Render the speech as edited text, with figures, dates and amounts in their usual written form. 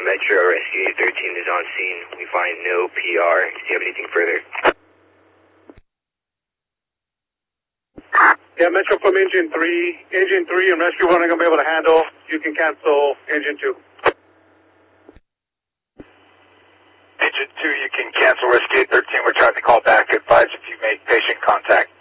Metro Rescue 13 is on scene. We find no PR. Do you have anything further? Yeah, Metro from Engine 3. Engine 3 and Rescue 1 are going to be able to handle. You can cancel Engine 2. Engine 2, you can cancel Rescue 13. We're trying to call back. Advise if you make patient contact.